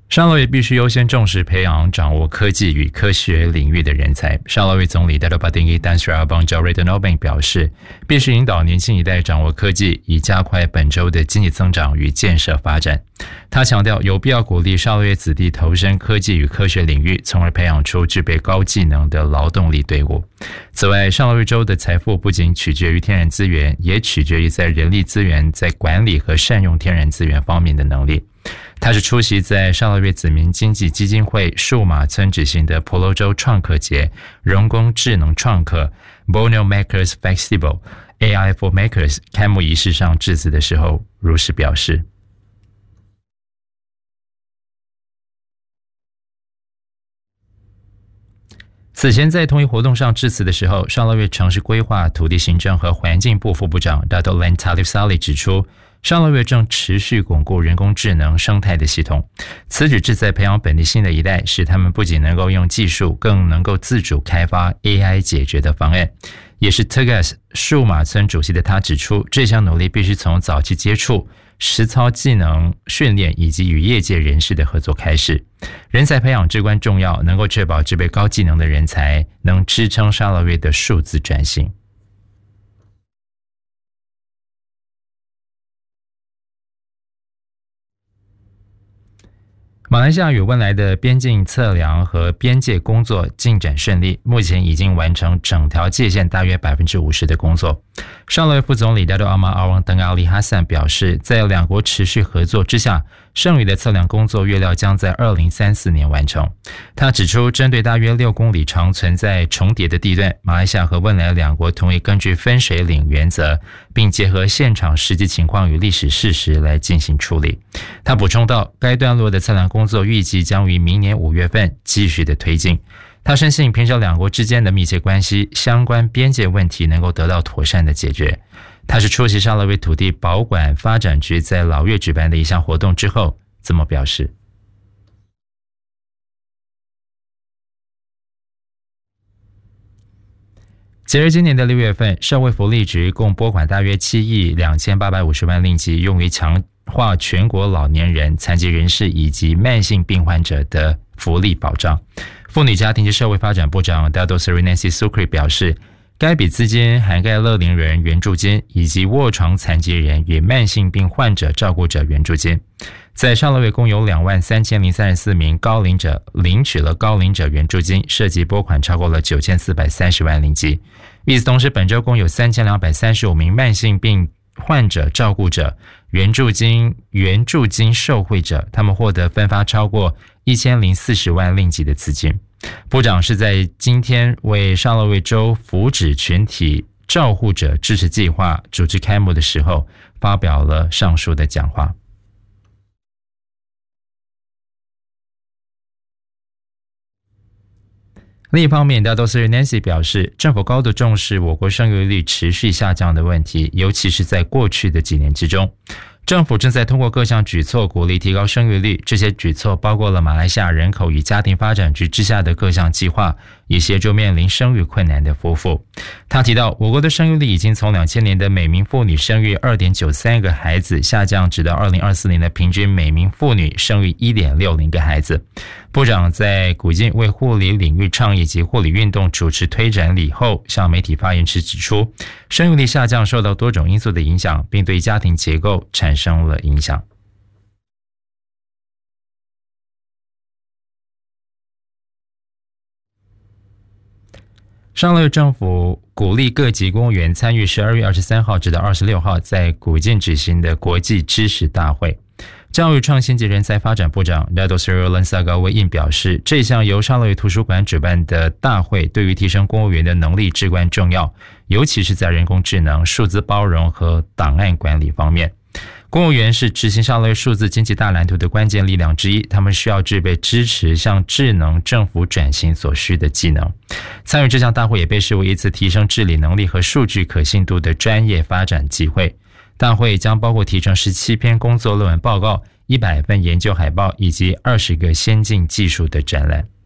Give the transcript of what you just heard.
沙洛维必须优先重视培养掌握科技与科学领域的人才。沙洛维总理 Dato Patinggi Tan Sri Abang Retno 表示，必须引导年轻一代掌握科技，以加快本州的经济增长与建设发展。他强调，有必要鼓励沙洛维子弟投身科技与科学领域，从而培养出具备高技能的劳动力队伍。此外，沙洛维州的财富不仅取决于天然资源，也取决于在人力资源、在管理和善用天然资源方面的能力。他是出席在沙洛维子民经济基金会数码村举行的婆罗洲创客节人工智能创客 Borneo Makers Festival AI for Makers 开幕仪式上致辞的时候如实表示。此前在同一活动上致辞的时候，沙洛维城市规划、土地行政和环境部副部长 Dato Len Talib Saleh 指出，沙洛维正持续巩固人工智能生态的系统，此举旨在培养本地新的一代，使他们不仅能够用技术，更能够自主开发 AI 解决的方案。也是 Tegas 数码村主席的他指出，这项努力必须从早期接触、实操技能训练以及与业界人士的合作开始。人才培养至关重要，能够确保具备高技能的人才能支撑沙洛维的数字转型。马来西亚与汶莱的边境测量和边界工作进展顺利，目前已经完成整条界线大约 50% 的工作。沙洛维副总理 Dato Amar Awang Teng Ali Hassan 表示，在两国持续合作之下，剩余的测量工作预料将在2034年完成。他指出，针对大约6公里长存在重叠的地段，马来西亚和汶莱两国同意根据分水岭原则，并结合现场实际情况与历史事实来进行处理。他补充道，该段落的测量工作预计将于明年5月份继续的推进。他深信，凭着两国之间的密切关系，相关边界问题能够得到妥善的解决。他是出席沙洛维土地保管发展局在老月举办的一项活动之后这么表示。截至今年的6月份，社会福利局共拨款大约7亿2850万令吉，用于强化全国老年人、残疾人士以及慢性病患者的福利保障。妇女家庭及社会发展部长 Dato Seri Nancy Sukri 表示，该笔资金涵盖乐龄人援助金以及卧床残疾人与慢性病患者照顾者援助金。在沙洛维共有23034名高龄者领取了高龄者援助金，涉及拨款超过了9430万令吉。与此同时，本州共有3235名慢性病患者照顾者援助金受惠者，他们获得分发超过1040万令吉的资金。部长是在今天为沙洛维州福祉群体照护者支持计划组织开幕的时候发表了上述的讲话。另一方面，大多数人 Nancy 表示，政府高度重视我国生育率持续下降的问题，尤其是在过去的几年之中。政府正在通过各项举措鼓励提高生育率，这些举措包括了马来西亚人口与家庭发展局之下的各项计划，以协助面临生育困难的夫妇。他提到，我国的生育率已经从2000年的每名妇女生育 2.93 个孩子下降直到2024年的平均每名妇女生育 1.60 个孩子。部长在古晋为护理领域倡议及护理运动主持推展礼后，向媒体发言时指出，生育率下降受到多种因素的影响，并对家庭结构产生了影响。沙洛维政府鼓励各级公务员参与12月23号至到26号在古晋举行的国际知识大会。教育创新及人才发展部长 Dato Seri Lansagawa Yin 表示，这项由沙洛维图书馆主办的大会对于提升公务员的能力至关重要，尤其是在人工智能、数字包容和档案管理方面。公务员是执行沙洛维数字经济大蓝图的关键力量之一，他们需要具备支持向智能政府转型所需的技能。参与这项大会也被视为一次提升治理能力和数据可信度的专业发展机会。大会将包括提成17篇工作论文报告、100份研究海报以及20个先进技术的展览。